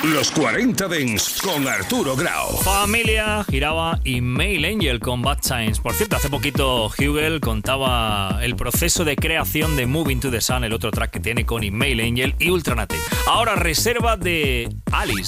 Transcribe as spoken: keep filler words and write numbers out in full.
Los cuarenta Dents con Arturo Grau. Familia giraba y Mail Angel con Bad Times. Por cierto, hace poquito Hugel contaba el proceso de creación de Moving to the Sun, el otro track que tiene con Mail Angel y Ultranative. Ahora reserva de Alice.